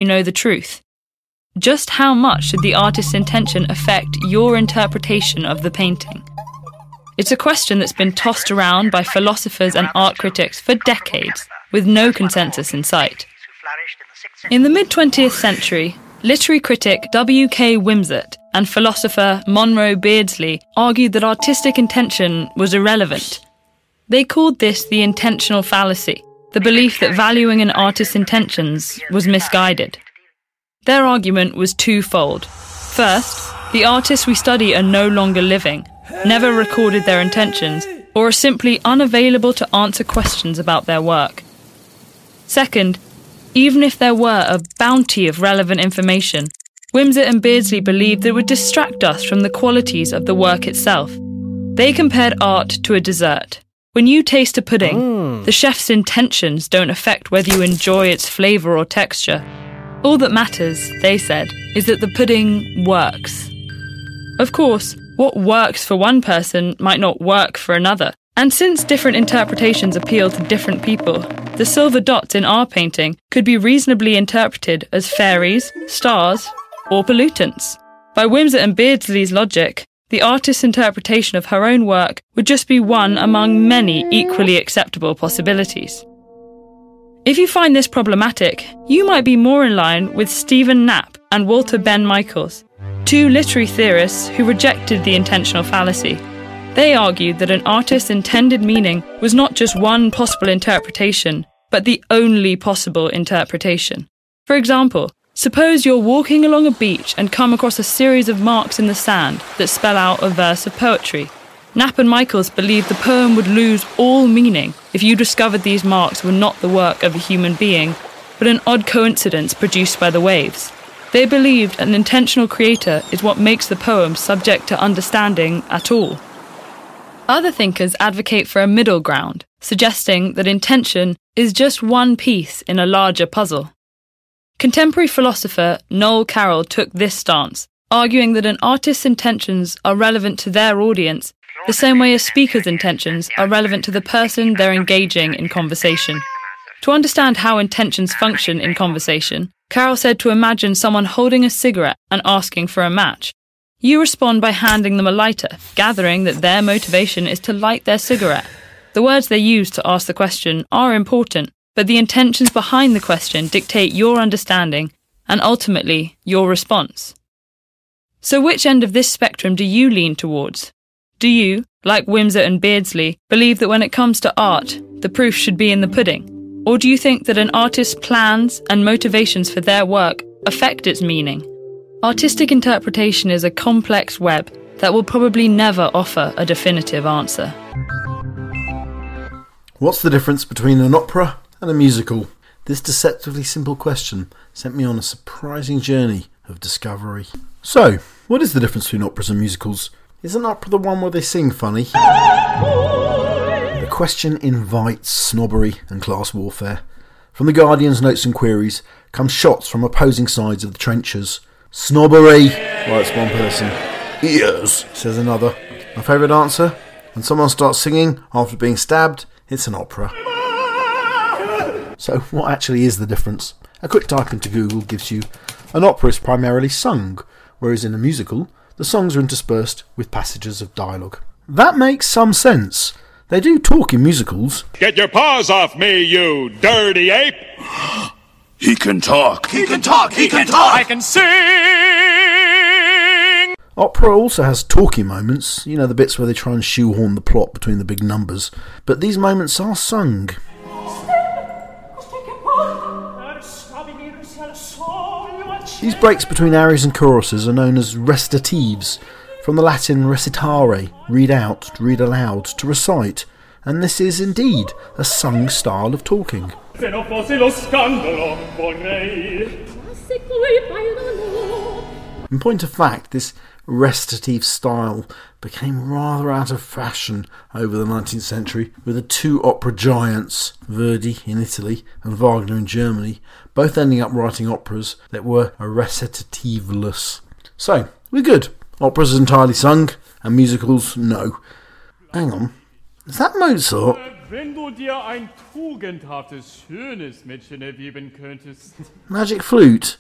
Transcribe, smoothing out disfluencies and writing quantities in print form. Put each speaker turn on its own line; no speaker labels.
know the truth? Just how much should the artist's intention affect your interpretation of the painting? It's a question that's been tossed around by philosophers and art critics for decades, with no consensus in sight. In the mid-20th century, literary critic W.K. Wimsatt and philosopher Monroe Beardsley argued that artistic intention was irrelevant. They called this the intentional fallacy, the belief that valuing an artist's intentions was misguided. Their argument was twofold. First, the artists we study are no longer living, never recorded their intentions, or are simply unavailable to answer questions about their work. Second, even if there were a bounty of relevant information, Wimsatt and Beardsley believed that it would distract us from the qualities of the work itself. They compared art to a dessert. When you taste a pudding, the chef's intentions don't affect whether you enjoy its flavour or texture. All that matters, they said, is that the pudding works. Of course, what works for one person might not work for another. And since different interpretations appeal to different people, the silver dots in our painting could be reasonably interpreted as fairies, stars, or pollutants. By Wimsatt and Beardsley's logic, the artist's interpretation of her own work would just be one among many equally acceptable possibilities. If you find this problematic, you might be more in line with Stephen Knapp and Walter Ben Michaels, two literary theorists who rejected the intentional fallacy. They argued that an artist's intended meaning was not just one possible interpretation, but the only possible interpretation. For example, suppose you're walking along a beach and come across a series of marks in the sand that spell out a verse of poetry. Knapp and Michaels believed the poem would lose all meaning if you discovered these marks were not the work of a human being, but an odd coincidence produced by the waves. They believed an intentional creator is what makes the poem subject to understanding at all. Other thinkers advocate for a middle ground, suggesting that intention is just one piece in a larger puzzle. Contemporary philosopher Noel Carroll took this stance, arguing that an artist's intentions are relevant to their audience the same way a speaker's intentions are relevant to the person they're engaging in conversation. To understand how intentions function in conversation, Carroll said to imagine someone holding a cigarette and asking for a match. You respond by handing them a lighter, gathering that their motivation is to light their cigarette. The words they use to ask the question are important, but the intentions behind the question dictate your understanding and ultimately your response. So which end of this spectrum do you lean towards? Do you, like Wimsatt and Beardsley, believe that when it comes to art, the proof should be in the pudding? Or do you think that an artist's plans and motivations for their work affect its meaning? Artistic interpretation is a complex web that will probably never offer a definitive answer.
What's the difference between an opera and a musical? This deceptively simple question sent me on a surprising journey of discovery. So, what is the difference between operas and musicals? Isn't opera the one where they sing funny? The question invites snobbery and class warfare. From the Guardian's notes and queries come shots from opposing sides of the trenches. Snobbery, writes one person. Yes, says another. My favourite answer? When someone starts singing after being stabbed, it's an opera. So what actually is the difference? A quick type into Google gives you an opera is primarily sung, whereas in a musical, the songs are interspersed with passages of dialogue. That makes some sense. They do talk in musicals.
Get your paws off me, you dirty ape!
He can talk. He can talk. He can talk.
I can sing!
Opera also has talky moments, you know, the bits where they try and shoehorn the plot between the big numbers, but these moments are sung. These breaks between arias and choruses are known as recitatives, from the Latin recitare, read out, read aloud, to recite, and this is indeed a sung style of talking. In point of fact, this recitative style became rather out of fashion over the 19th century, with the two opera giants, Verdi in Italy and Wagner in Germany, both ending up writing operas that were recitative-less. So, we're good. Operas entirely sung, and musicals, no. Hang on, is that Mozart?
Wenn du dir ein tugendhaftes, schönes Mädchen ergeben könntest.
Magic flute?